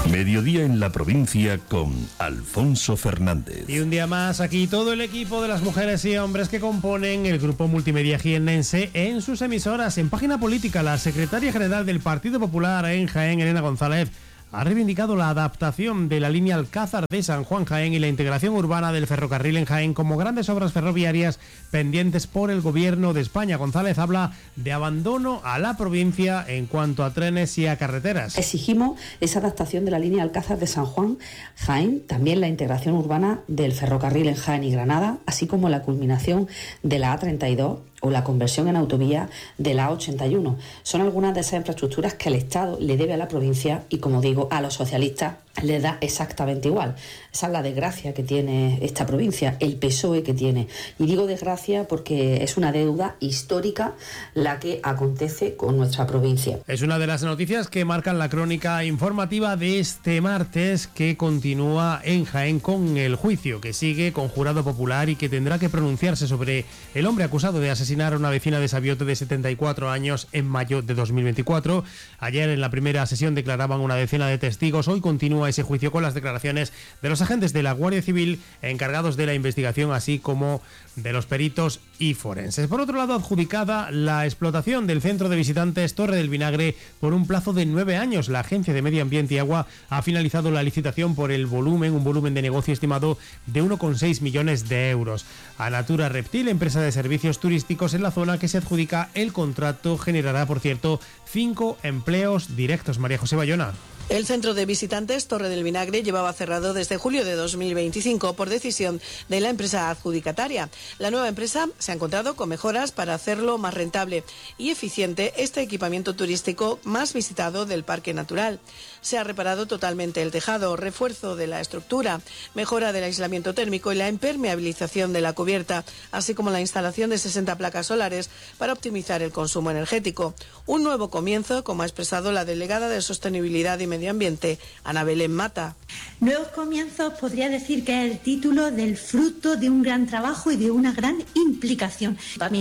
Mediodía en la provincia con Alfonso Fernández. Y un día más aquí todo el equipo de las mujeres y hombres que componen el grupo multimedia jiennense en sus emisoras. En Página Política, la secretaria general del Partido Popular en Jaén, Elena González, ha reivindicado la adaptación de la línea Alcázar de San Juan Jaén y la integración urbana del ferrocarril en Jaén como grandes obras ferroviarias pendientes por el Gobierno de España. González habla de abandono a la provincia en cuanto a trenes y a carreteras. Exigimos esa adaptación de la línea Alcázar de San Juan Jaén, también la integración urbana del ferrocarril en Jaén y Granada, así como la culminación de la A32 o la conversión en autovía de la A81. Son algunas de esas infraestructuras que el Estado le debe a la provincia y, como digo, a los socialistas les da exactamente igual. Esa es la desgracia que tiene esta provincia, el PSOE que tiene. Y digo desgracia porque es una deuda histórica la que acontece con nuestra provincia. Es una de las noticias que marcan la crónica informativa de este martes, que continúa en Jaén con el juicio que sigue con jurado popular y que tendrá que pronunciarse sobre el hombre acusado de asesinar a una vecina de Sabiote de 74 años en mayo de 2024. Ayer en la primera sesión declaraban una decena de testigos. Hoy continúa ese juicio con las declaraciones de los agentes de la Guardia Civil encargados de la investigación, así como de los peritos y forenses. Por otro lado, adjudicada la explotación del centro de visitantes Torre del Vinagre por un plazo de 9 años. La Agencia de Medio Ambiente y Agua ha finalizado la licitación por un volumen de negocio estimado de 1,6 millones de euros. A Natura Reptil, empresa de servicios turísticos en la zona que se adjudica el contrato, generará, por cierto, 5 empleos directos. María José Bayona. El centro de visitantes Torre del Vinagre llevaba cerrado desde julio de 2025 por decisión de la empresa adjudicataria. La nueva empresa se ha encontrado con mejoras para hacerlo más rentable y eficiente este equipamiento turístico más visitado del parque natural. Se ha reparado totalmente el tejado, refuerzo de la estructura, mejora del aislamiento térmico y la impermeabilización de la cubierta, así como la instalación de 60 placas solares para optimizar el consumo energético. Un nuevo comienzo, como ha expresado la delegada de Sostenibilidad y Medio Ambiente, Ana Belén Mata. Nuevos comienzos podría decir que es el título del fruto de un gran trabajo y de una gran implicación.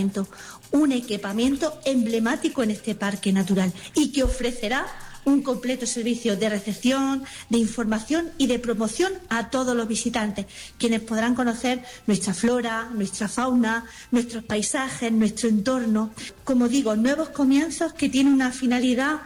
Un equipamiento emblemático en este parque natural y que ofrecerá un completo servicio de recepción, de información y de promoción a todos los visitantes, quienes podrán conocer nuestra flora, nuestra fauna, nuestros paisajes, nuestro entorno. Como digo, nuevos comienzos que tienen una finalidad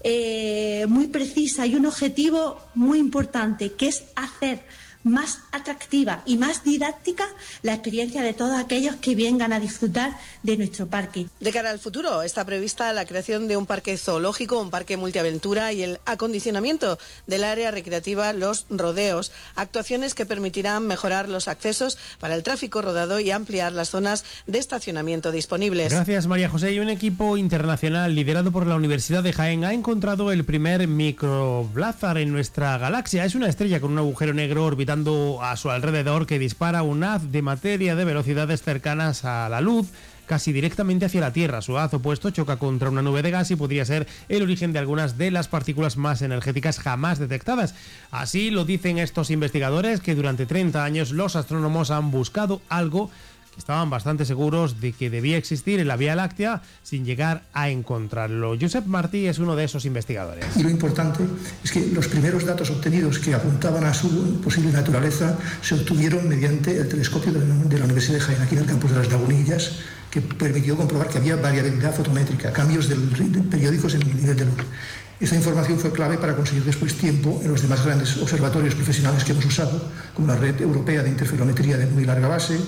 muy precisa y un objetivo muy importante, que es hacer más atractiva y más didáctica la experiencia de todos aquellos que vengan a disfrutar de nuestro parque. De cara al futuro, está prevista la creación de un parque zoológico, un parque multiaventura y el acondicionamiento del área recreativa Los Rodeos, actuaciones que permitirán mejorar los accesos para el tráfico rodado y ampliar las zonas de estacionamiento disponibles. Gracias, María José. Y un equipo internacional liderado por la Universidad de Jaén ha encontrado el primer microblázar en nuestra galaxia. Es una estrella con un agujero negro orbitando a su alrededor que dispara un haz de materia de velocidades cercanas a la luz, casi directamente hacia la Tierra. Su haz opuesto choca contra una nube de gas y podría ser el origen de algunas de las partículas más energéticas jamás detectadas. Así lo dicen estos investigadores, que durante 30 años los astrónomos han buscado algo que estaban bastante seguros de que debía existir en la Vía Láctea sin llegar a encontrarlo. Josep Martí es uno de esos investigadores. Y lo importante es que los primeros datos obtenidos que apuntaban a su posible naturaleza se obtuvieron mediante el telescopio de la Universidad de Jaén, aquí en el campus de las Lagunillas, que permitió comprobar que había variabilidad fotométrica, cambios periódicos en el nivel de luz. Esta información fue clave para conseguir después tiempo en los demás grandes observatorios profesionales que hemos usado, como la Red Europea de Interferometría de Muy Larga Base,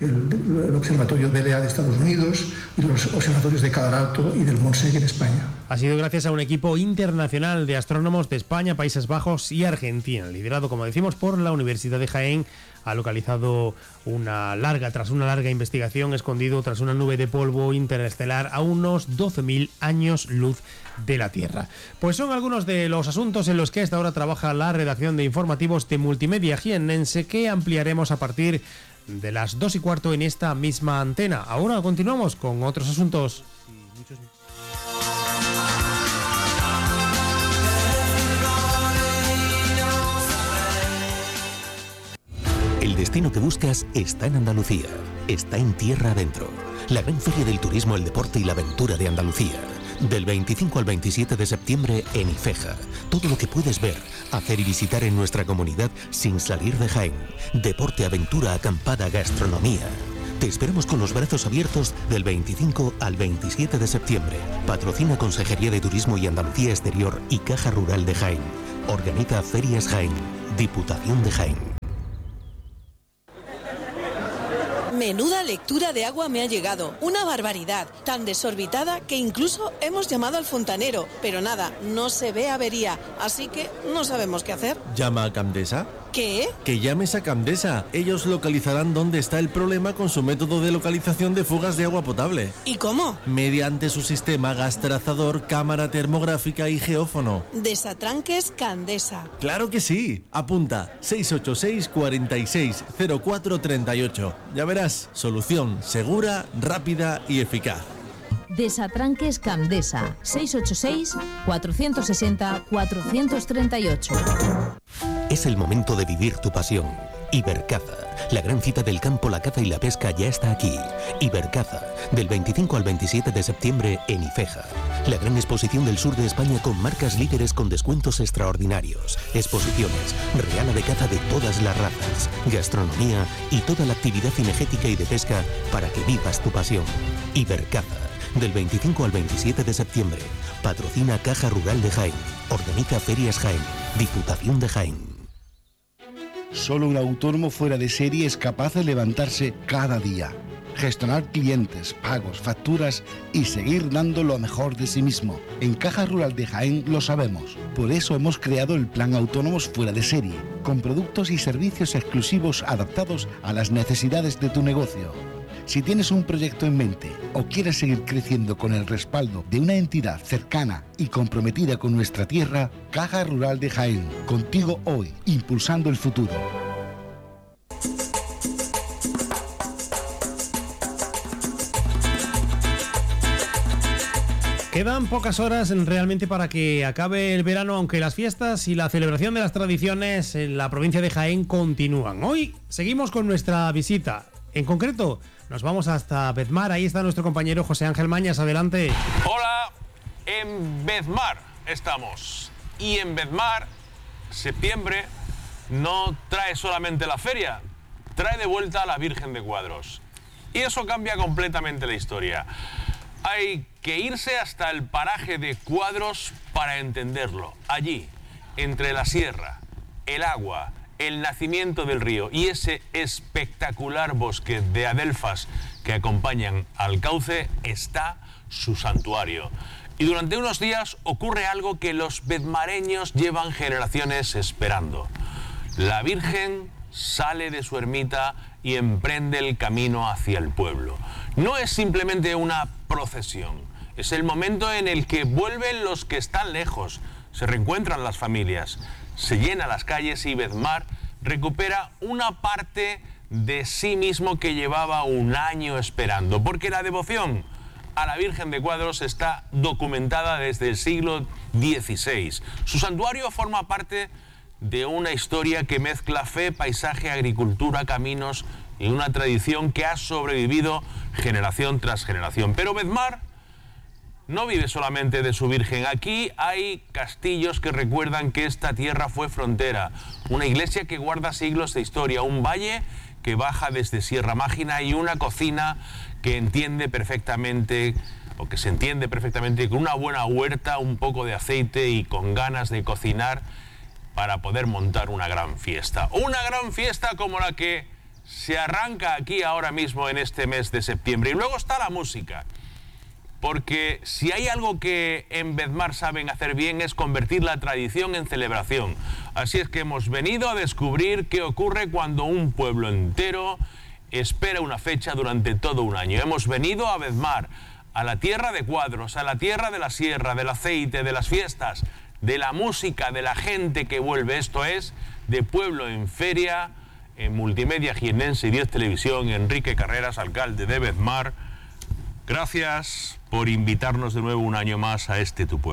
el Observatorio BDA de Estados Unidos y los observatorios de Cadar Alto y del Montsec en España. Ha sido gracias a un equipo internacional de astrónomos de España, Países Bajos y Argentina, liderado, como decimos, por la Universidad de Jaén. Ha localizado tras una larga investigación, escondido tras una nube de polvo interestelar a unos 12.000 años luz de la Tierra. Pues son algunos de los asuntos en los que a esta hora trabaja la redacción de informativos de Multimedia Jiennense, que ampliaremos a partir de las 2:15 en esta misma antena. Ahora continuamos con otros asuntos. El destino que buscas está en Andalucía, está en tierra adentro. La gran feria del turismo, el deporte y la aventura de Andalucía. Del 25 al 27 de septiembre en Ifeja. Todo lo que puedes ver, hacer y visitar en nuestra comunidad sin salir de Jaén. Deporte, aventura, acampada, gastronomía. Te esperamos con los brazos abiertos del 25 al 27 de septiembre. Patrocina Consejería de Turismo y Andalucía Exterior y Caja Rural de Jaén. Organiza Ferias Jaén. Diputación de Jaén. Menuda lectura de agua me ha llegado, una barbaridad, tan desorbitada que incluso hemos llamado al fontanero, pero nada, no se ve avería, así que no sabemos qué hacer. ¿Llama a Camdesa? ¿Qué? Que llames a Camdesa. Ellos localizarán dónde está el problema con su método de localización de fugas de agua potable. ¿Y cómo? Mediante su sistema gas trazador, cámara termográfica y geófono. Desatranques Candesa. ¡Claro que sí! Apunta 686 46 04 38. Ya verás, solución segura, rápida y eficaz. Desatranques Camdesa. 686 460 438. Es el momento de vivir tu pasión. Ibercaza, la gran cita del campo, la caza y la pesca ya está aquí. Ibercaza, del 25 al 27 de septiembre en Ifeja. La gran exposición del sur de España con marcas líderes con descuentos extraordinarios. Exposiciones, regala de caza de todas las razas, gastronomía y toda la actividad cinegética y de pesca para que vivas tu pasión. Ibercaza, del 25 al 27 de septiembre. Patrocina Caja Rural de Jaén. Organiza Ferias Jaén. Diputación de Jaén. Solo un autónomo fuera de serie es capaz de levantarse cada día, gestionar clientes, pagos, facturas y seguir dando lo mejor de sí mismo. En Caja Rural de Jaén lo sabemos. Por eso hemos creado el Plan Autónomos Fuera de Serie, con productos y servicios exclusivos adaptados a las necesidades de tu negocio. Si tienes un proyecto en mente o quieres seguir creciendo con el respaldo de una entidad cercana y comprometida con nuestra tierra, Caja Rural de Jaén, contigo hoy, impulsando el futuro. Quedan pocas horas realmente para que acabe el verano, aunque las fiestas y la celebración de las tradiciones en la provincia de Jaén continúan. Hoy seguimos con nuestra visita. En concreto, nos vamos hasta Bedmar. Ahí está nuestro compañero José Ángel Mañas. Adelante. Hola, en Bedmar estamos. Y en Bedmar, septiembre no trae solamente la feria, trae de vuelta a la Virgen de Cuadros. Y eso cambia completamente la historia. Hay que irse hasta el paraje de Cuadros para entenderlo. Allí, entre la sierra, el agua, el nacimiento del río y ese espectacular bosque de adelfas que acompañan al cauce, está su santuario. Y durante unos días ocurre algo que los bedmareños llevan generaciones esperando. La Virgen sale de su ermita y emprende el camino hacia el pueblo. No es simplemente una procesión, es el momento en el que vuelven los que están lejos, se reencuentran las familias, se llenan las calles y Bedmar recupera una parte de sí mismo que llevaba un año esperando, porque la devoción a la Virgen de Cuadros está documentada desde el siglo XVI. Su santuario forma parte de una historia que mezcla fe, paisaje, agricultura, caminos y una tradición que ha sobrevivido generación tras generación. Pero Bedmar no vive solamente de su Virgen. Aquí hay castillos que recuerdan que esta tierra fue frontera, una iglesia que guarda siglos de historia, un valle que baja desde Sierra Mágina y una cocina que entiende perfectamente, o que se entiende perfectamente, con una buena huerta, un poco de aceite y con ganas de cocinar para poder montar una gran fiesta. Una gran fiesta como la que se arranca aquí ahora mismo en este mes de septiembre. Y luego está la música. Porque si hay algo que en Bedmar saben hacer bien es convertir la tradición en celebración. Así es que hemos venido a descubrir qué ocurre cuando un pueblo entero espera una fecha durante todo un año. Hemos venido a Bedmar, a la tierra de Cuadros, a la tierra de la sierra, del aceite, de las fiestas, de la música, de la gente que vuelve. Esto es de Pueblo en Feria, en Multimedia Jiennense y 10 Televisión. Enrique Carreras, alcalde de Bedmar. Gracias por invitarnos de nuevo un año más a este tu pueblo.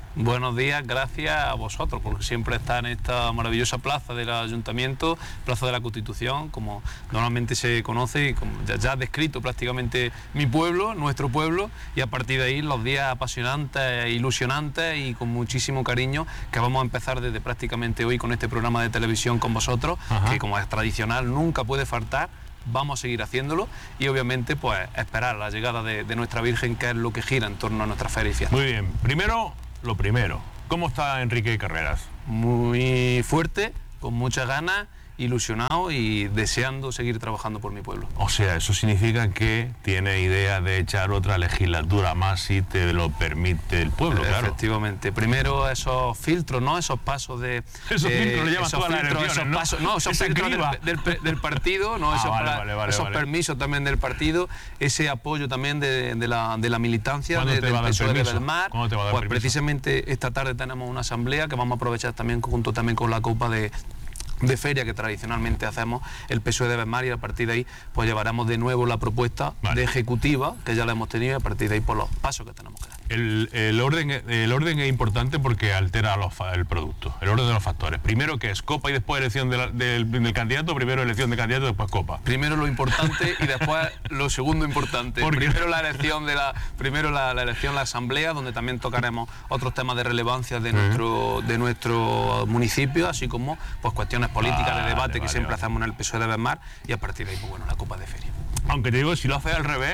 Buenos días, gracias a vosotros, porque siempre está en esta maravillosa plaza del Ayuntamiento, Plaza de la Constitución, como normalmente se conoce y como ya ha descrito prácticamente mi pueblo, nuestro pueblo, y a partir de ahí los días apasionantes, ilusionantes y con muchísimo cariño que vamos a empezar desde prácticamente hoy con este programa de televisión con vosotros, que como es tradicional nunca puede faltar. Vamos a seguir haciéndolo y obviamente pues esperar la llegada de nuestra Virgen, que es lo que gira en torno a nuestra feria y fiesta. Muy bien, primero, lo primero, ¿cómo está Enrique Carreras? Muy fuerte, con muchas ganas, ilusionado y deseando seguir trabajando por mi pueblo. O sea, eso significa que tiene idea de echar otra legislatura más si te lo permite el pueblo, claro. Efectivamente. Primero esos filtros, ¿no? Esos pasos de... Esos filtros lo llevas todas las elecciones, esos ¿no? pasos, no, esos filtros del partido, ¿no? Esos permisos también del partido, ese apoyo también de la militancia del PSOE de Belmar. ¿Cuándo te va a dar pues permiso? Precisamente esta tarde tenemos una asamblea que vamos a aprovechar también junto también con la Copa de feria que tradicionalmente hacemos el PSOE de Belmar, y a partir de ahí pues llevaremos de nuevo la propuesta de ejecutiva que ya la hemos tenido, y a partir de ahí por los pasos que tenemos que dar. El orden es importante porque altera el producto, el orden de los factores. Primero que es Copa y después elección del candidato, primero elección de candidato, después Copa. Primero lo importante y después lo segundo importante. Primero la elección la elección, la asamblea, donde también tocaremos otros temas de relevancia de nuestro municipio, así como pues cuestiones políticas de debate que siempre hacemos en el PSOE de Belmar, y a partir de ahí pues, bueno, la Copa de Feria. Aunque te digo, si lo haces al revés,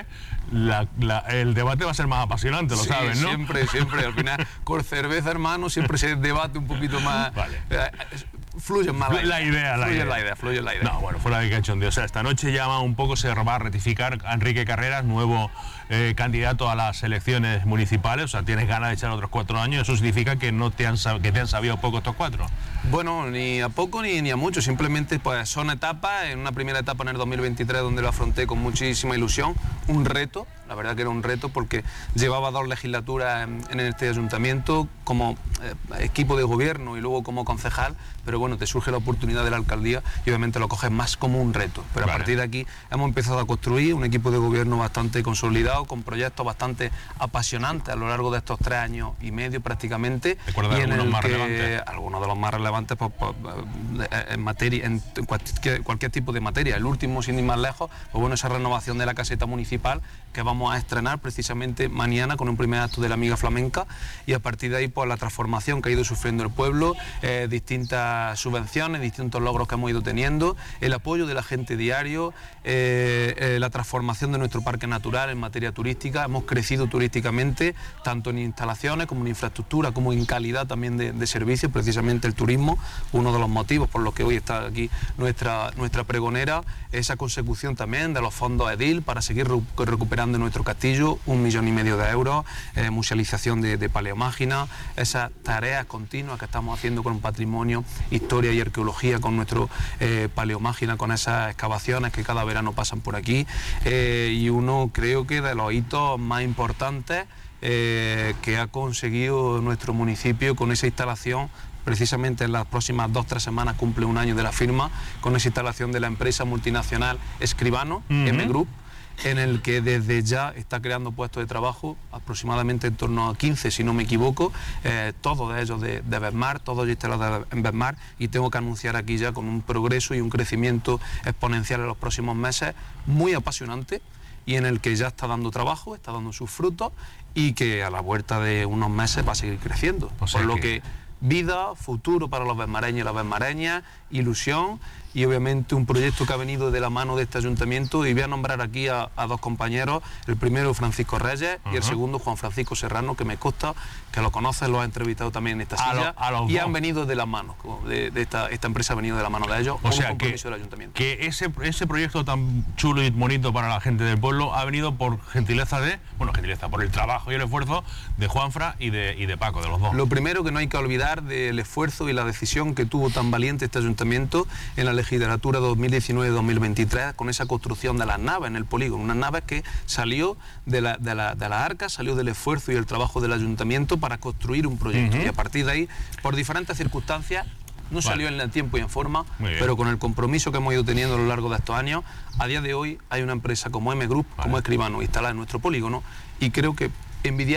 el debate va a ser más apasionante, lo sabes, ¿no? Siempre, al final, con cerveza, hermano, siempre se debate un poquito más. Vale. Fluye más la idea. No, bueno, fuera de cachondeo. O sea, esta noche ya un poco se va a ratificar a Enrique Carreras, nuevo candidato a las elecciones municipales. O sea, tienes ganas de echar otros 4 años. Eso significa que te han sabido poco estos 4. Bueno, ni a poco ni a mucho. Simplemente pues son etapas. En una primera etapa en el 2023 donde lo afronté con muchísima ilusión. Un reto, la verdad que era un reto porque llevaba 2 legislaturas en este ayuntamiento como equipo de gobierno y luego como concejal. Pero bueno, te surge la oportunidad de la alcaldía y obviamente lo coges más como un reto. Pero a partir de aquí hemos empezado a construir un equipo de gobierno bastante consolidado, con proyectos bastante apasionantes a lo largo de estos 3 años y medio prácticamente. ¿Recuerdas algunos más relevantes? Algunos de los más relevantes en materia, en cualquier tipo de materia. El último, sin ir más lejos, pues bueno, esa renovación de la caseta municipal que vamos a estrenar precisamente mañana con un primer acto de la Amiga Flamenca, y a partir de ahí pues la transformación que ha ido sufriendo el pueblo, distintas subvenciones, distintos logros que hemos ido teniendo, el apoyo de la gente diario, la transformación de nuestro parque natural en materia turística. Hemos crecido turísticamente tanto en instalaciones como en infraestructura, como en calidad también de servicios, precisamente el turismo, uno de los motivos por los que hoy está aquí nuestra pregonera, esa consecución también de los fondos EDIL para seguir recuperando nuestro castillo, 1,5 millones de euros, musealización de paleomágina, esas tareas continuas que estamos haciendo con patrimonio, historia y arqueología, con nuestro paleomágina, con esas excavaciones que cada verano pasan por aquí, y uno creo que de los hitos más importantes que ha conseguido nuestro municipio con esa instalación. Precisamente en las próximas 2-3 semanas cumple 1 año de la firma, con esa instalación de la empresa multinacional Escribano, M Group, en el que desde ya está creando puestos de trabajo, aproximadamente en torno a 15, si no me equivoco, todos de ellos de Belmar, todos instalados en Belmar, y tengo que anunciar aquí ya con un progreso y un crecimiento exponencial en los próximos meses, muy apasionante, y en el que ya está dando trabajo, está dando sus frutos, y que a la vuelta de unos meses va a seguir creciendo. O sea, por lo que vida, futuro para los belmareños y las belmareñas, ilusión, y obviamente un proyecto que ha venido de la mano de este ayuntamiento, y voy a nombrar aquí a 2 compañeros, el primero Francisco Reyes y el segundo Juan Francisco Serrano, que me consta que lo conoces, lo has entrevistado también en esta silla, y han venido de la mano, esta empresa ha venido de la mano de ellos, o sea, un compromiso del ayuntamiento. Que ese proyecto tan chulo y bonito para la gente del pueblo ha venido por gentileza por el trabajo y el esfuerzo de Juanfra y de Paco, de los dos. Lo primero que no hay que olvidar del esfuerzo y la decisión que tuvo tan valiente este ayuntamiento en la legislatura 2019-2023 con esa construcción de las naves en el polígono, unas naves que salió de la arca, salió del esfuerzo y el trabajo del ayuntamiento para construir un proyecto, y a partir de ahí, por diferentes circunstancias, no salió en el tiempo y en forma, pero con el compromiso que hemos ido teniendo a lo largo de estos años, a día de hoy hay una empresa como M Group, como Escribano, instalada en nuestro polígono, y creo que envidiable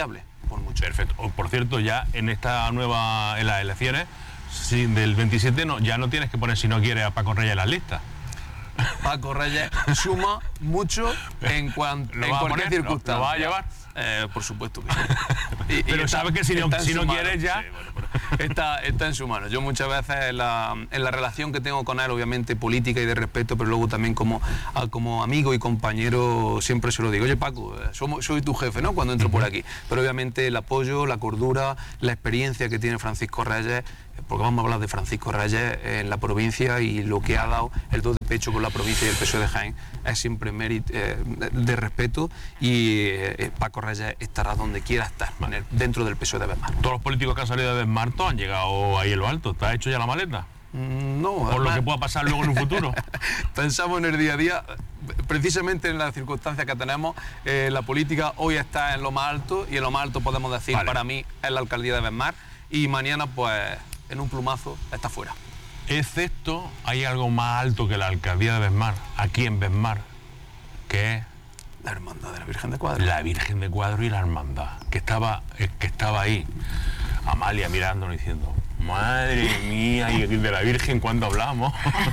por mucho. Perfecto. Por cierto, ya en las elecciones del 27 ya no tienes que poner, si no quieres, a Paco Reyes en las listas. Paco Reyes suma mucho en cualquier circunstancia. ¿Lo va a llevar? Por supuesto que sí. Pero sabes que si no quieres ya... Sí, bueno, está en su mano. Yo muchas veces en la relación que tengo con él, obviamente política y de respeto, pero luego también como amigo y compañero, siempre se lo digo: oye, Paco, soy tu jefe, ¿no?, cuando entro por aquí. Pero obviamente el apoyo, la cordura, la experiencia que tiene Francisco Reyes, porque vamos a hablar de Francisco Reyes en la provincia, y lo que ha dado el do de pecho con la provincia y el PSOE de Jaén es siempre mérito de respeto, y Paco Reyes estará donde quiera estar, dentro del PSOE de Besmar. Todos los políticos que han salido de Besmar han llegado ahí en lo alto. ¿Está hecho ya la maleta? No. Por lo que pueda pasar luego en un futuro. Pensamos en el día a día, precisamente en las circunstancias que tenemos. La política hoy está en lo más alto, y en lo más alto podemos decir, para mí, es la alcaldía de Besmar, y mañana, pues, en un plumazo, está fuera. Excepto, hay algo más alto que la alcaldía de Besmar, aquí en Besmar, que es la hermandad de la Virgen de Cuadro. La Virgen de Cuadro y la hermandad, que estaba ahí, Amalia mirándonos diciendo: madre mía, y de la Virgen, ¿cuándo hablamos?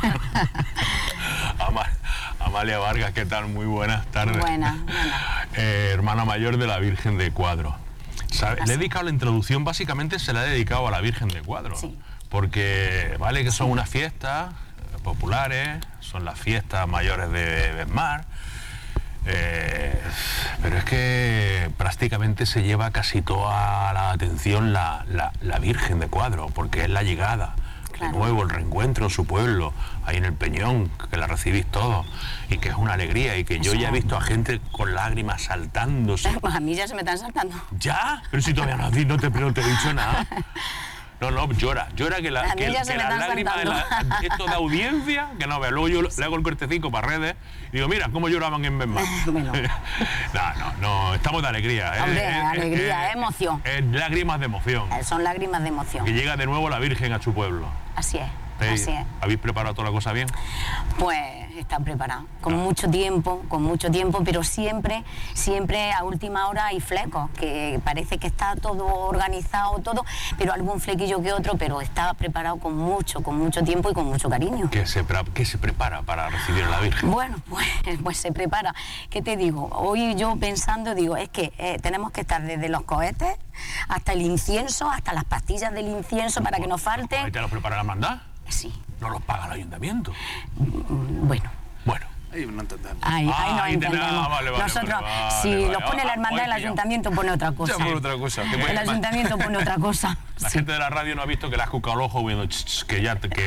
Amalia Vargas, ¿qué tal? Muy buenas tardes. Buenas. Hermana mayor de la Virgen de Cuadro. Le he dedicado la introducción, básicamente se la he dedicado a la Virgen de Cuadro. Sí. Porque vale que son unas fiestas populares, son las fiestas mayores de Besmar, pero es que prácticamente se lleva casi toda la atención la Virgen de Cuadro, porque es la llegada, de nuevo el reencuentro en su pueblo, ahí en el Peñón, que la recibís todos, y que es una alegría, y que yo ya he visto a gente con lágrimas saltándose. Pues a mí ya se me están saltando. ¿Ya? Pero si todavía no te he dicho nada. No, llora que las lágrimas de esto de audiencia, que no veas. Luego yo le hago el cortecico para redes y digo: mira cómo lloraban en Besmar. Bueno. No, estamos de alegría. Hombre, alegría, emoción. Lágrimas de emoción. Son lágrimas de emoción. Que llega de nuevo la Virgen a su pueblo. Así es. Así es. ¿Habéis preparado toda la cosa bien? Pues está preparado, con mucho tiempo, pero siempre a última hora hay flecos, que parece que está todo organizado, todo, pero algún flequillo que otro, pero está preparado con mucho tiempo y con mucho cariño. ¿Qué se prepara para recibir a la Virgen? Bueno, pues se prepara. ¿Qué te digo? Hoy yo pensando, digo, es que tenemos que estar desde los cohetes hasta el incienso, hasta las pastillas del incienso para que nos falte. ¿Ahí te los prepara la hermandad? Sí. ¿No los paga el ayuntamiento? Bueno. Ahí no entendemos. Ahí no entendemos. Vale, nosotros, si los pone la hermandad, el ayuntamiento pone otra cosa. Ya pone otra cosa. El ayuntamiento pone otra cosa. La gente de la radio no ha visto que le has cucado el ojo viendo que ya te...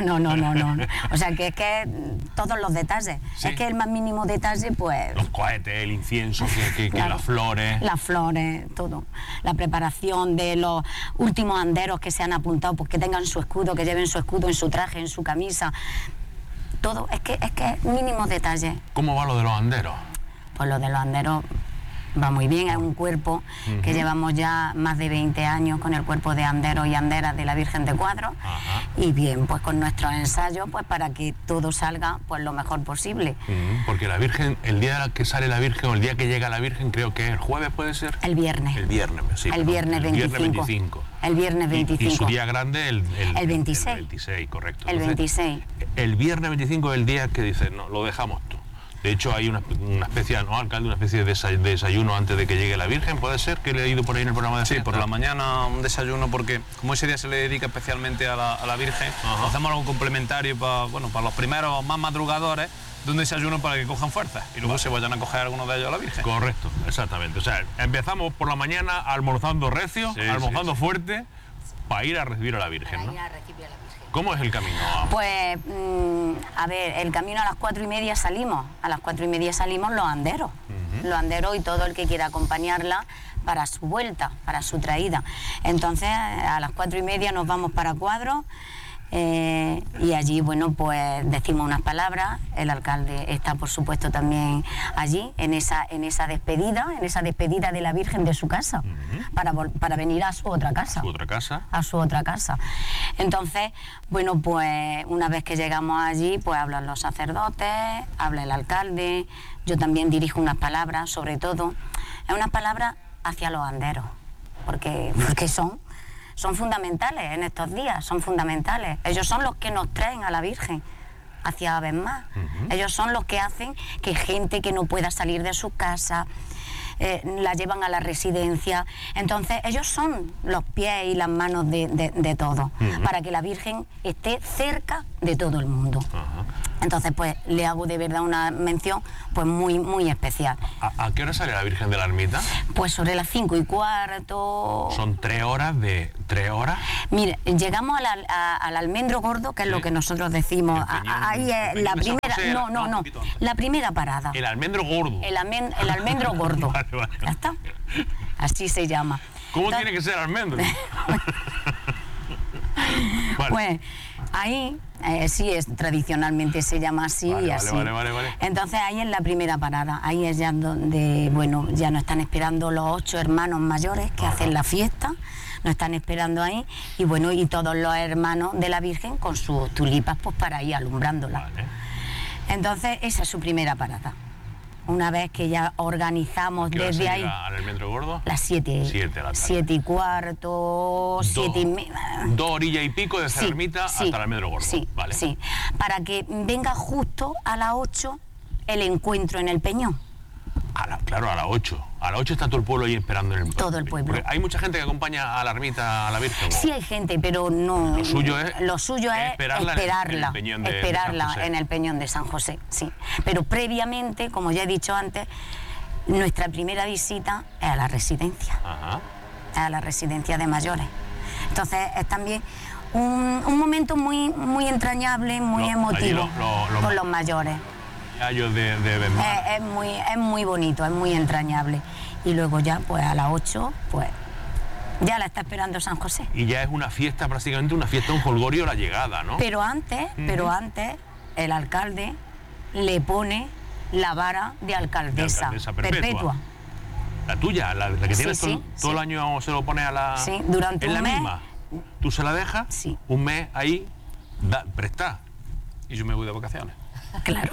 No. O sea, que es que todos los detalles. Sí. Es que el más mínimo detalle, pues... Los cohetes, el incienso, que las flores... Las flores, todo. La preparación de los últimos anderos que se han apuntado, pues que tengan su escudo, que lleven su escudo en su traje, en su camisa... Todo, es que mínimos detalles. ¿Cómo va lo de los anderos? Pues lo de los anderos va muy bien, es un cuerpo que llevamos ya más de 20 años con el cuerpo de anderos y anderas de la Virgen de Cuadro. Y bien, pues con nuestros ensayos, pues para que todo salga pues lo mejor posible. Porque la Virgen, el día que sale la Virgen o el día que llega la Virgen, creo que es el jueves, ¿puede ser? El viernes. El viernes, sí. El viernes 25. El viernes 25. Y su día grande el 26. El 26, correcto. El 26. El viernes 25 es el día que dice, no, lo dejamos todo. De hecho, hay una especie, ¿no, alcalde? Una especie de desayuno antes de que llegue la Virgen, ¿puede ser? Que le he ido por ahí en el programa de Sí, por la mañana un desayuno, porque como ese día se le dedica especialmente a la Virgen, hacemos algo complementario para los primeros más madrugadores, de un desayuno para que cojan fuerza y luego se vayan a coger algunos de ellos a la Virgen. Correcto, exactamente. O sea, empezamos por la mañana almorzando recio, almorzando fuerte, para ir a recibir a la Virgen, ¿no? ¿Cómo es el camino? Pues, a ver, el camino a las 4:30 salimos. A las 4:30 salimos los anderos. Los anderos y todo el que quiera acompañarla para su vuelta, para su traída. Entonces, a las 4:30 nos vamos para Cuadro. Y allí, bueno, pues decimos unas palabras. El alcalde está, por supuesto, también allí, en esa despedida de la Virgen de su casa, para venir a su otra casa. A su otra casa. Entonces, bueno, pues una vez que llegamos allí, pues hablan los sacerdotes, habla el alcalde, yo también dirijo unas palabras, sobre todo, es unas palabras hacia los anderos. porque son fundamentales en estos días, son fundamentales. Ellos son los que nos traen a la Virgen hacia Besmar. Ellos son los que hacen que gente que no pueda salir de su casa la llevan a la residencia. Entonces ellos son los pies y las manos de todos, para que la Virgen esté cerca de todo el mundo. Entonces pues le hago de verdad una mención pues muy especial. ¿A qué hora sale la Virgen de la Ermita? Pues sobre las 5:15. Son 3 horas de 3 horas. Mire, llegamos al almendro gordo, que es lo que nosotros decimos. Ahí es la primera. No, la primera parada. El almendro gordo. El almendro gordo. Vale. ¿Ya está? Así se llama. ¿Cómo tiene que ser almendro? Vale. Pues ahí sí es, tradicionalmente se llama así y así. Vale. Entonces ahí es la primera parada. Ahí es ya donde, bueno, ya nos están esperando los 8 hermanos mayores que hacen la fiesta. Nos están esperando ahí y bueno, y todos los hermanos de la Virgen con sus tulipas pues para ir alumbrándola. Entonces esa es su primera parada. Una vez que ya organizamos desde ahí. ¿Al almendro gordo? Las 7. 7:15, 7:30. 2 horas y pico desde la ermita hasta el almendro gordo. Sí, para que venga justo a las 8 el encuentro en el Peñón. Claro, a las 8. A las 8 está todo el pueblo ahí esperando en el todo el pueblo. Porque hay mucha gente que acompaña a la ermita, a la Virgen, ¿no? Sí hay gente, pero no. Lo suyo es esperarla en el Peñón de San José, sí. Pero previamente, como ya he dicho antes, nuestra primera visita es a la residencia. A la residencia de mayores. Entonces es también un momento muy entrañable, muy emotivo con los mayores. De Besmar. Es muy bonito, es muy entrañable. Y luego ya, pues a las 8, pues ya la está esperando San José. Y ya es una fiesta, prácticamente una fiesta, un jolgorio la llegada, ¿no? Pero antes, el alcalde le pone la vara de alcaldesa perpetua. La tuya, la que tienes todo el año, se lo pone a la... Sí, durante un mes. ¿Es la misma? ¿Tú se la dejas? Sí. Un mes ahí, presta. Y yo me voy de vacaciones. Claro.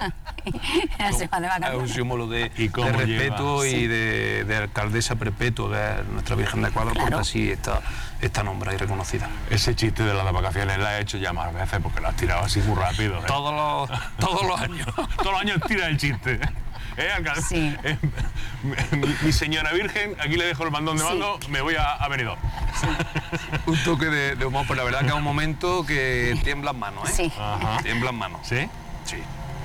Se va de vacaciones. Es un símbolo de respeto y de alcaldesa perpetua, que es nuestra Virgen de Cuadros, porque así está nombrada y reconocida. Ese chiste de las vacaciones la he hecho ya más veces porque lo has tirado así muy rápido. Todos los años. Todos los años tira el chiste. Alcalde? Sí. Mi señora Virgen, aquí le dejo el mandón de mando, me voy a Benidorm. Sí. Un toque de humor, pero la verdad que es un momento que tiemblan manos, ¿eh? Sí. Tiemblan manos. ¿Sí? Sí.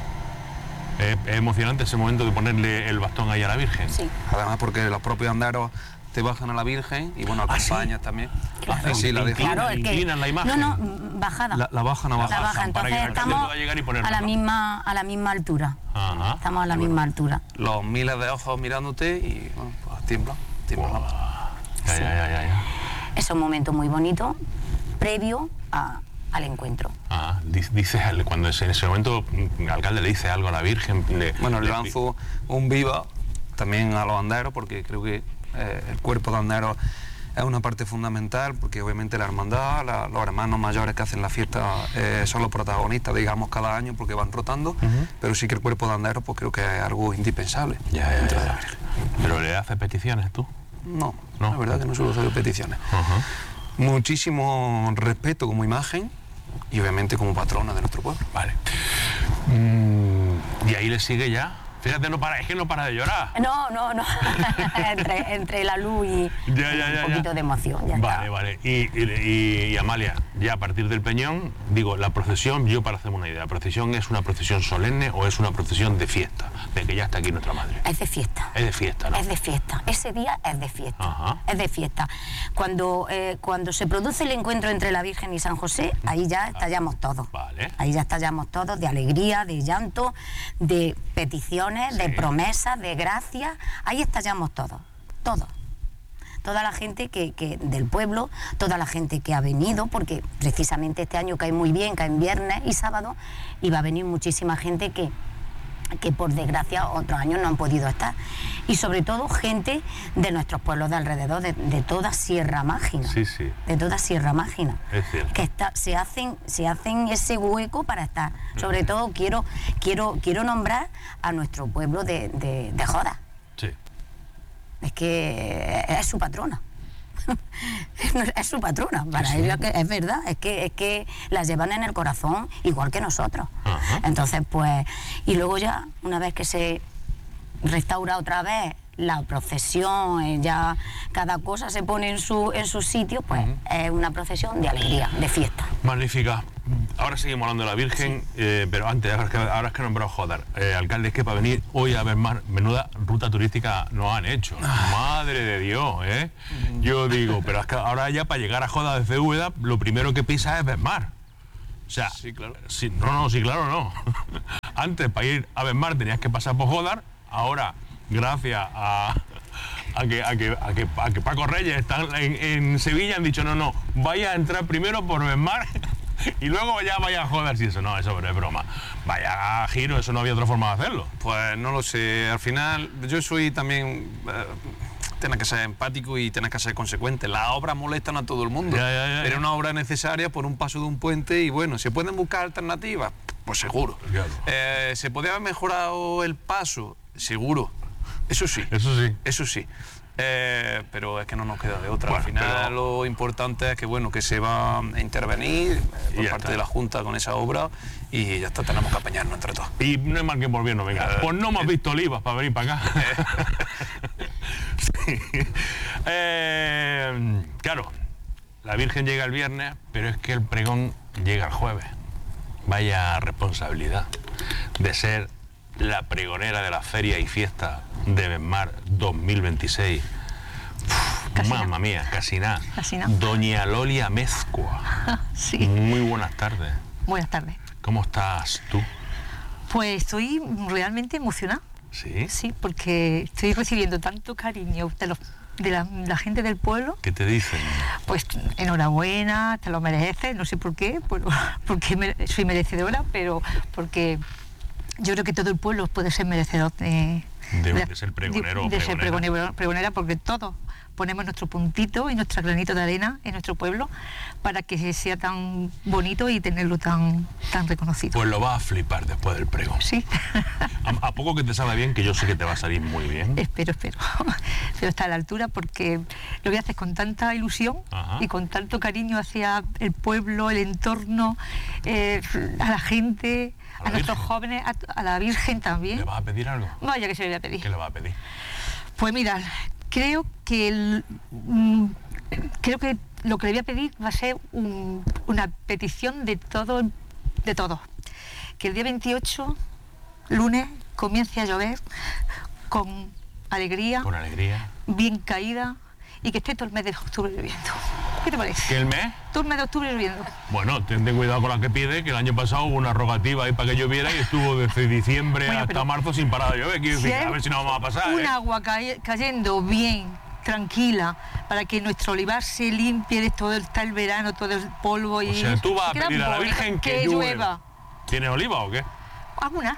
Es emocionante ese momento de ponerle el bastón ahí a la Virgen. Sí. Además porque los propios anderos te bajan a la Virgen y bueno, acompañas también. Claro. Sí, la dejan. Claro, inclinan la imagen. No, bajada. La bajan abajo. La bajan, entonces estamos a la misma altura. Estamos a la misma altura. Los miles de ojos mirándote y bueno, pues tiemblan la mano. Ya. Es un momento muy bonito, previo al encuentro. Dices, cuando en ese momento el alcalde le dice algo a la Virgen. Le lanzo un viva también a los anderos, porque creo que el cuerpo de anderos es una parte fundamental, porque obviamente la hermandad, los hermanos mayores que hacen la fiesta son los protagonistas, digamos, cada año, porque van rotando, pero sí que el cuerpo de anderos pues creo que es algo indispensable. Ya. ¿Pero le haces peticiones tú? No, la verdad que no suelo hacer peticiones. Muchísimo respeto como imagen y obviamente como patrona de nuestro pueblo. Vale. Y ahí le sigue ya. Fíjate, es que no para de llorar. No. entre la luz y un poquito de emoción. Vale. Y Amalia, ya a partir del Peñón, digo, la procesión, yo para hacerme una idea, ¿la procesión es una procesión solemne o es una procesión de fiesta? De que ya está aquí nuestra madre. Es de fiesta. Es de fiesta, ¿no? Es de fiesta. Ese día es de fiesta. Es de fiesta. Cuando se produce el encuentro entre la Virgen y San José, ahí ya estallamos todos. Vale. Ahí ya estallamos todos de alegría, de llanto, de petición, de promesas, de gracias. Ahí estallamos todos. Toda la gente que del pueblo, toda la gente que ha venido, porque precisamente este año cae muy bien, caen viernes y sábado, y va a venir muchísima gente que por desgracia otros años no han podido estar. Y sobre todo gente de nuestros pueblos de alrededor, de toda Sierra Mágina. Sí. De toda Sierra Mágina. Es cierto. Que se hacen ese hueco para estar. Sobre todo quiero nombrar a nuestro pueblo de Joda. Sí. Es que es su patrona. es su patrona, para ellos es verdad, es que las llevan en el corazón igual que nosotros. Entonces, pues, y luego ya, una vez que se restaura otra vez la procesión, ya cada cosa se pone en su sitio, pues es una procesión de alegría, de fiesta. Magnífica. Ahora seguimos hablando de la Virgen, pero antes, ahora es que no he nombrado Jodar. Alcalde, es que para venir hoy a Besmar, menuda ruta turística nos han hecho. Madre de Dios, ¿eh? Yo digo, pero es que ahora ya para llegar a Jodar desde Úbeda, lo primero que pisa es Besmar. O sea, sí, claro. Sí, claro, no. Antes, para ir a Besmar tenías que pasar por Jodar, ahora, gracias a que Paco Reyes está en Sevilla, han dicho, no, vaya a entrar primero por Besmar y luego ya vaya a Jodar. Si eso no es broma. Vaya a giro, eso no había otra forma de hacerlo. Pues no lo sé, al final yo soy también... tienes que ser empático y tienes que ser consecuente. Las obras molestan a todo el mundo. Era una obra necesaria por un paso de un puente y bueno, ¿se pueden buscar alternativas? Pues seguro. Claro. ¿Se podría haber mejorado el paso? Seguro. Eso sí. Pero es que no nos queda de otra. Al final lo importante es que bueno, que se va a intervenir por parte de la Junta con esa obra y ya está, tenemos que apañarnos entre todos. Y no hay mal que por bien no venga. Pues no hemos visto olivas para venir para acá. Sí. Claro, la Virgen llega el viernes, pero es que el pregón llega el jueves. Vaya responsabilidad de ser la pregonera de la feria y fiesta de Besmar 2026. Mamma mía, casi nada. Doña Lolia Mezcua. Sí. Muy buenas tardes. Buenas tardes. ¿Cómo estás tú? Pues estoy realmente emocionada. ¿Sí? Sí, porque estoy recibiendo tanto cariño de la gente del pueblo. ¿Qué te dicen? Pues enhorabuena, te lo mereces, no sé por qué, porque soy merecedora, pero porque yo creo que todo el pueblo puede ser merecedor de ser pregonero de ser pregonera, porque todos ponemos nuestro puntito y nuestro granito de arena en nuestro pueblo para que sea tan bonito y tenerlo tan reconocido. Pues lo vas a flipar después del pregón. Sí. A poco que te salga bien, que yo sé que te va a salir muy bien. Espero. Pero está a la altura porque lo voy a hacer con tanta ilusión y con tanto cariño hacia el pueblo, el entorno, a la gente, a nuestros jóvenes, a la Virgen también. ¿Le vas a pedir algo? Vaya que se le voy a pedir. ¿Qué le vas a pedir? Pues mira, creo que lo que le voy a pedir va a ser una petición de todo. Que el día 28, lunes, comience a llover con alegría. Con alegría. Bien caída y que esté todo el mes de octubre lloviendo. ¿Qué te parece? ¿Que el mes? Todo el mes de octubre lloviendo. Bueno, ten cuidado con la que pide, que el año pasado hubo una rogativa ahí para que lloviera y estuvo desde diciembre hasta marzo sin parar de llover. Quiero decir, a ver si no vamos a pasar. Un agua cayendo bien, tranquila, para que nuestro olivar se limpie de todo el verano, todo el polvo. O sea, tú vas a pedir a la Virgen que llueva. ¿Tienes oliva o qué? ¿Alguna?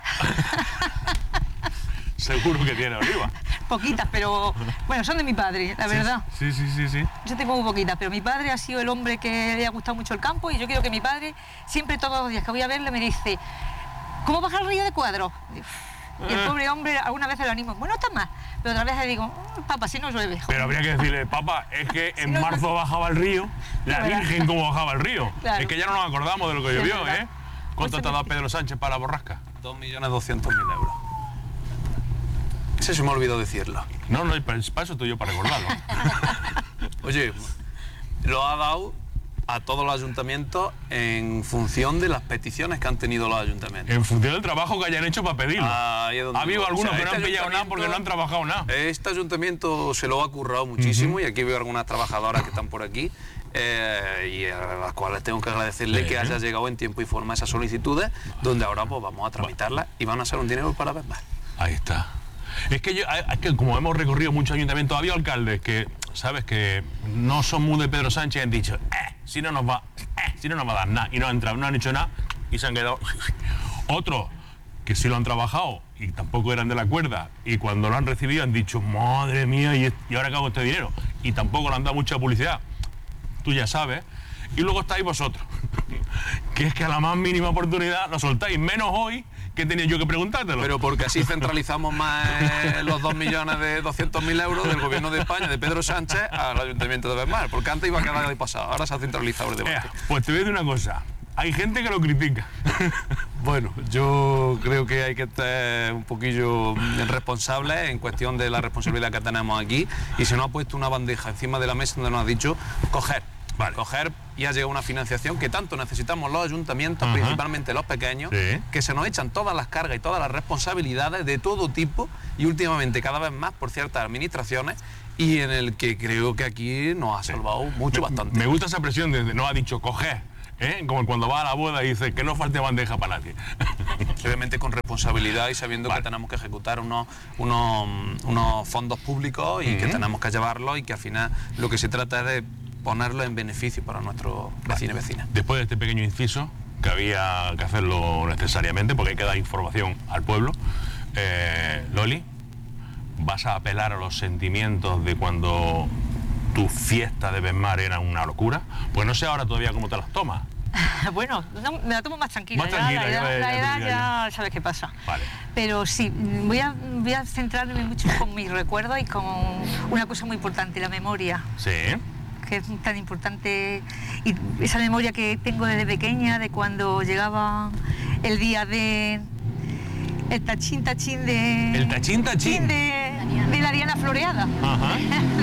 Seguro que tiene oliva. Poquitas, pero bueno, son de mi padre, la verdad. Sí. Yo tengo muy poquitas, pero mi padre ha sido el hombre que le ha gustado mucho el campo y yo quiero que mi padre, siempre todos los días que voy a verle, me dice, ¿cómo baja el río de Cuadros? Y el pobre hombre, algunas veces lo animo, bueno, está más, pero otras veces le digo, papá, si no llueve. Joder. Pero habría que decirle, papá, es que en marzo bajaba el río, la Virgen cómo bajaba el río. Claro. Es que ya no nos acordamos de lo que llovió, ¿eh? ¿Cuánto te ha dado Pedro Sánchez para la borrasca? 2.200.000 euros. Ese se me ha olvidado decirlo. No, para eso estoy yo para recordarlo. Oye, lo ha dado a todos los ayuntamientos en función de las peticiones que han tenido los ayuntamientos. En función del trabajo que hayan hecho para pedirlo. Ha habido algunos que no han pillado nada porque no han trabajado nada. Este ayuntamiento se lo ha currado muchísimo y aquí veo algunas trabajadoras que están por aquí y a las cuales tengo que agradecerle que haya llegado en tiempo y forma esas solicitudes, donde ahora pues vamos a tramitarlas y van a ser un dinero para Besmar. Ahí está. Es que como hemos recorrido muchos ayuntamientos, había alcaldes que, sabes, que no son muy de Pedro Sánchez, han dicho, si no nos va a dar nada, y no han entrado, no han hecho nada, y se han quedado. Otros que sí lo han trabajado y tampoco eran de la cuerda, y cuando lo han recibido han dicho, madre mía, y ahora qué hago este dinero, y tampoco le han dado mucha publicidad. Tú ya sabes. Y luego estáis vosotros, que es que a la más mínima oportunidad lo soltáis, menos hoy, que tenía yo que preguntártelo. Pero porque así centralizamos más los 2.200.000 euros del gobierno de España, de Pedro Sánchez, al Ayuntamiento de Besmar. Porque antes iba a quedar de pasado, ahora se ha centralizado el debate. Pues te voy a decir una cosa. Hay gente que lo critica. Bueno, yo creo que hay que estar un poquillo responsables en cuestión de la responsabilidad que tenemos aquí, y se nos ha puesto una bandeja encima de la mesa donde nos ha dicho coger. Vale. Coger, y ha llegado una financiación que tanto necesitamos los ayuntamientos, principalmente los pequeños, que se nos echan todas las cargas y todas las responsabilidades de todo tipo, y últimamente cada vez más por ciertas administraciones, y en el que creo que aquí nos ha salvado bastante. Me gusta esa presión de no ha dicho coger. Como cuando va a la boda y dice que no falte bandeja para nadie. Obviamente con responsabilidad y sabiendo que tenemos que ejecutar unos fondos públicos y que tenemos que llevarlos, y que al final lo que se trata es de ponerlo en beneficio para nuestros vecinos y vecinas. Después de este pequeño inciso, que había que hacerlo necesariamente porque hay que dar información al pueblo, Loli, ¿vas a apelar a los sentimientos de cuando tu fiesta de Besmar era una locura? Pues no sé ahora todavía cómo te las tomas. Bueno, no, me la tomo más tranquila. Más tranquila, la edad ya sabes qué pasa. Vale. Pero sí, voy a centrarme mucho con mis recuerdos y con una cosa muy importante, la memoria. Sí. Que es tan importante, y esa memoria que tengo desde pequeña, de cuando llegaba el día de el tachín de... El tachín de la Diana Floreada. Ajá.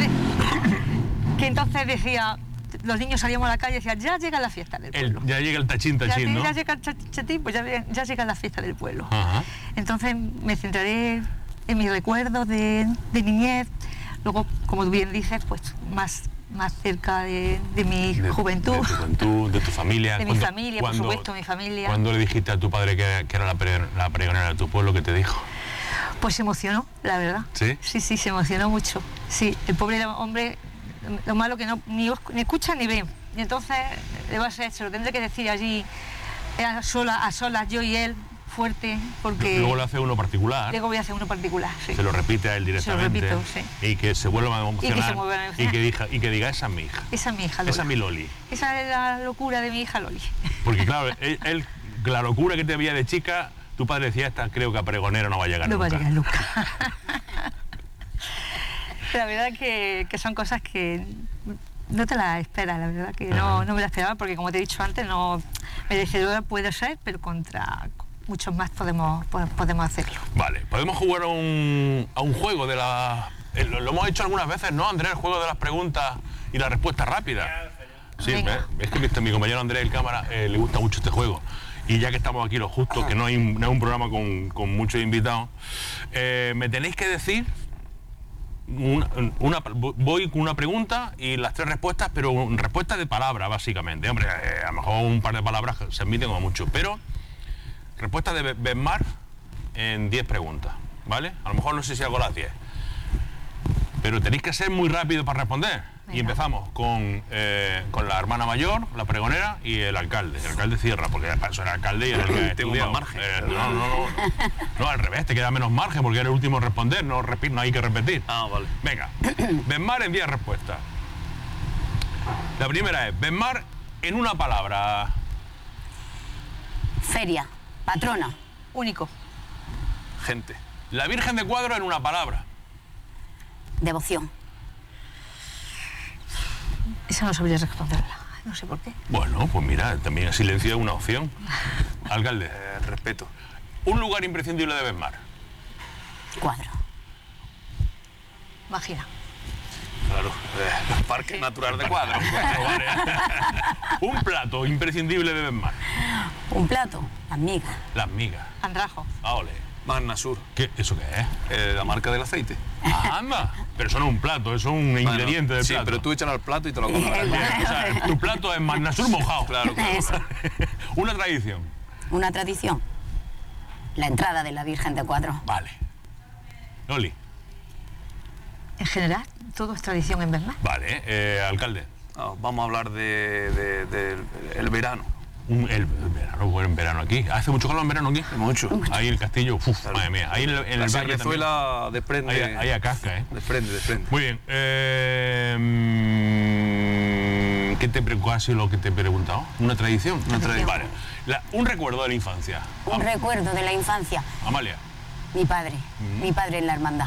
Que entonces decía, los niños salíamos a la calle y decían, ya llega la fiesta del pueblo. Ya llega el tachín, ¿no? Ya llega el tachín, pues ya llega la fiesta del pueblo. Ajá. Entonces me centraré en mis recuerdos de niñez, luego, como tú bien dices, pues más cerca de mi juventud. De tu juventud, de tu familia. De mi familia, por supuesto, mi familia. ¿Cuándo le dijiste a tu padre que era la pregonera de tu pueblo? ¿Qué te dijo? Pues se emocionó, la verdad. ¿Sí? Sí, se emocionó mucho. Sí, el pobre hombre, lo malo que ni escucha ni ve. Y entonces le va a ser, se lo tendré que decir allí, a solas, yo y él, fuerte, porque... Luego lo hace uno particular. Luego voy a hacer uno particular, sí. Se lo repite a él directamente. Se lo repito, sí. Y que se vuelva a emocionar. Y que diga, esa es mi hija. Esa es mi hija, Lola. Esa es mi Loli. Esa es la locura de mi hija Loli. Porque claro, él, la locura que te veía de chica, tu padre decía, esta creo que a pregonera no va a llegar nunca. No va a llegar nunca. La verdad que son cosas que no te las esperas, la verdad que no me las esperaba, porque como te he dicho antes, no merecedora puede ser, pero contra muchos más podemos hacerlo. Vale, podemos jugar a un juego de la... Lo hemos hecho algunas veces, ¿no, Andrés? El juego de las preguntas y la respuesta rápida. Sí, es que a mi compañero Andrés, el cámara, le gusta mucho este juego. Y ya que estamos aquí lo justo, que no es un programa con muchos invitados, me tenéis que decir... voy con una pregunta y las 3 respuestas, pero respuestas de palabras, básicamente. Hombre, a lo mejor un par de palabras se admiten como mucho, pero... Respuesta de Besmar en 10 preguntas, ¿vale? A lo mejor no sé si hago las 10. Pero tenéis que ser muy rápido para responder. Venga. Y empezamos con la hermana mayor, la pregonera y el alcalde. El alcalde cierra, porque para eso era alcalde y era el que tengo más margen. No, al revés, te queda menos margen porque era el último a responder, no hay que repetir. Ah, vale. Venga, Besmar en 10 respuestas. La primera es, Besmar en una palabra. Feria. Patrona. Único. Gente. La Virgen de Cuadro en una palabra. Devoción. Esa no sabría responderla. No sé por qué. Bueno, pues mira, también el silencio es una opción. Alcalde. Respeto. Un lugar imprescindible de Besmar. Cuadro. Mágina. Claro, Parque Natural de Cuadro. Vale. Un plato imprescindible de Besmar. Un plato, las migas. Las migas. Andrajo. Ah, ole. Magnasur. ¿Eso qué es? La marca del aceite. Ah, anda. Pero eso no es un plato, eso es un ingrediente del plato. Sí, pero tú échalo al plato y te lo comes. O sea, tu plato es Magnasur mojado. Claro. Eso. Una tradición. Una tradición. La entrada de la Virgen de Cuadro. Vale. Loli. En general, todo es tradición en Besmar. Vale, alcalde. Vamos a hablar del verano. El verano, bueno, en verano aquí. ¿Hace mucho calor en verano aquí? Mucho. Ahí el castillo, madre mía. Ahí en el la valle Venezuela desprende. Ahí a casca, Desprende. Muy bien. ¿Cuál ha sido lo que te he preguntado? ¿Una tradición? Una tradición. Vale. Un recuerdo de la infancia. Un recuerdo de la infancia. Amalia. Mi padre en la hermandad.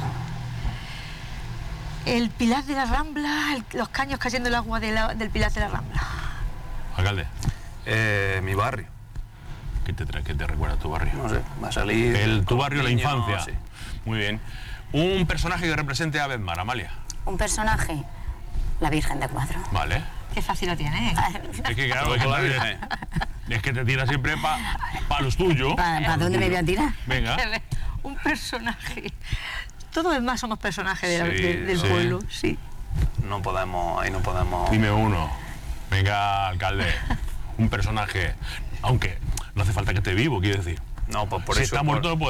El Pilar de la Rambla, los caños cayendo el agua del Pilar de la Rambla. Alcalde. Mi barrio. ¿Qué te recuerda tu barrio? No sé, va a salir... Tu barrio, la infancia. Sí. Muy bien. Un personaje que represente a Bedmar, Amalia. Un personaje, la Virgen de Cuadro. Vale. Qué fácil lo tiene, ¿eh? Es que claro, es que te tira siempre para los tuyos. ¿Para dónde me voy a tirar? Venga. Un personaje. Todos demás somos personajes del pueblo, sí. No podemos... Dime uno. Venga, alcalde. Un personaje. Aunque no hace falta que esté vivo, quiero decir. No, pues por si eso... está muerto, no puede